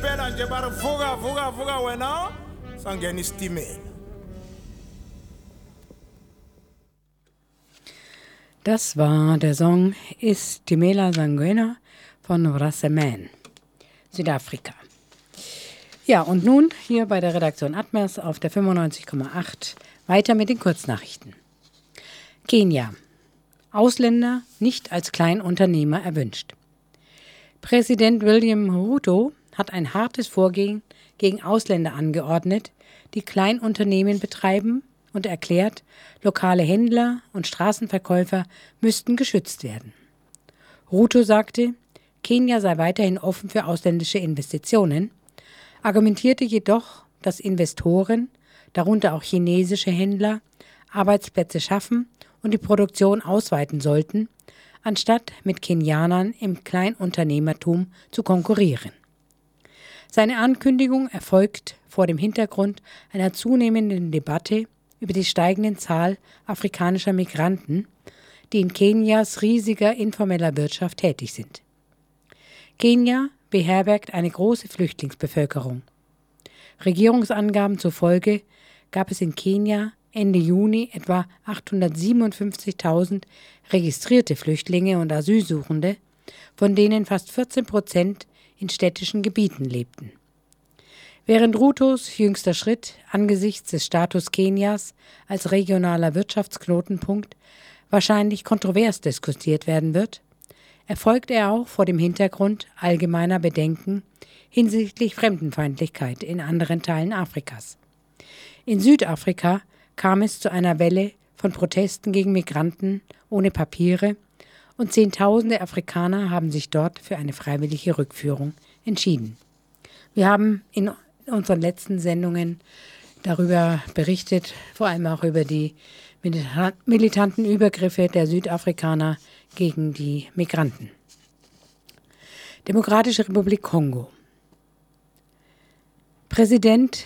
impela nje bari vuka wena sangena isitimela. Das war der Song Istimela Sanguena von Raceman, Südafrika. Ja, und nun hier bei der Redaktion Atmers auf der 95,8 weiter mit den Kurznachrichten. Kenia. Ausländer nicht als Kleinunternehmer erwünscht. Präsident William Ruto hat ein hartes Vorgehen gegen Ausländer angeordnet, die Kleinunternehmen betreiben und erklärt, lokale Händler und Straßenverkäufer müssten geschützt werden. Ruto sagte, Kenia sei weiterhin offen für ausländische Investitionen, argumentierte jedoch, dass Investoren, darunter auch chinesische Händler, Arbeitsplätze schaffen und die Produktion ausweiten sollten, anstatt mit Kenianern im Kleinunternehmertum zu konkurrieren. Seine Ankündigung erfolgt vor dem Hintergrund einer zunehmenden Debatte über die steigende Zahl afrikanischer Migranten, die in Kenias riesiger informeller Wirtschaft tätig sind. Kenia beherbergt eine große Flüchtlingsbevölkerung. Regierungsangaben zufolge gab es in Kenia Ende Juni etwa 857.000 registrierte Flüchtlinge und Asylsuchende, von denen fast 14% in städtischen Gebieten lebten. Während Rutos jüngster Schritt angesichts des Status Kenias als regionaler Wirtschaftsknotenpunkt wahrscheinlich kontrovers diskutiert werden wird, erfolgt er auch vor dem Hintergrund allgemeiner Bedenken hinsichtlich Fremdenfeindlichkeit in anderen Teilen Afrikas. In Südafrika kam es zu einer Welle von Protesten gegen Migranten ohne Papiere und Zehntausende Afrikaner haben sich dort für eine freiwillige Rückführung entschieden. Wir haben in unseren letzten Sendungen darüber berichtet, vor allem auch über die militanten Übergriffe der Südafrikaner gegen die Migranten. Demokratische Republik Kongo. Präsident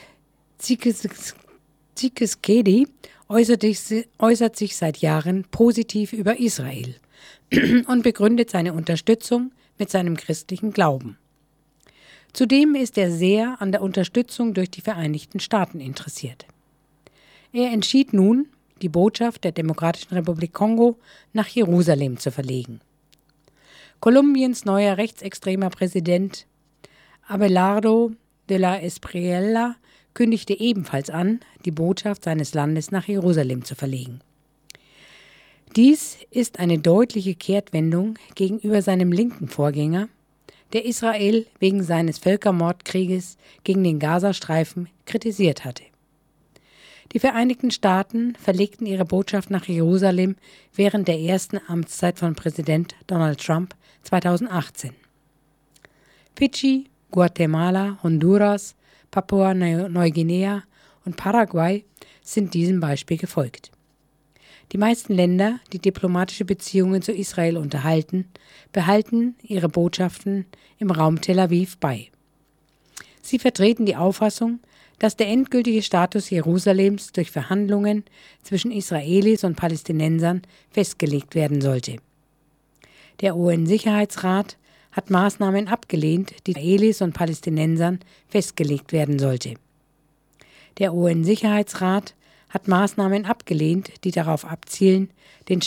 Tshisekedi äußert sich seit Jahren positiv über Israel und begründet seine Unterstützung mit seinem christlichen Glauben. Zudem ist er sehr an der Unterstützung durch die Vereinigten Staaten interessiert. Er entschied nun, die Botschaft der Demokratischen Republik Kongo nach Jerusalem zu verlegen. Kolumbiens neuer rechtsextremer Präsident Abelardo de la Espriella kündigte ebenfalls an, die Botschaft seines Landes nach Jerusalem zu verlegen. Dies ist eine deutliche Kehrtwendung gegenüber seinem linken Vorgänger, der Israel wegen seines Völkermordkrieges gegen den Gazastreifen kritisiert hatte. Die Vereinigten Staaten verlegten ihre Botschaft nach Jerusalem während der ersten Amtszeit von Präsident Donald Trump 2018. Fidschi, Guatemala, Honduras, Papua-Neuguinea und Paraguay sind diesem Beispiel gefolgt. Die meisten Länder, die diplomatische Beziehungen zu Israel unterhalten, behalten ihre Botschaften im Raum Tel Aviv bei. Sie vertreten die Auffassung, dass der endgültige Status Jerusalems durch Verhandlungen zwischen Israelis und Palästinensern festgelegt werden sollte. Der UN-Sicherheitsrat hat Maßnahmen abgelehnt, die Israelis und Palästinensern festgelegt werden sollte. Der UN-Sicherheitsrat hat Maßnahmen abgelehnt, die darauf abzielen, den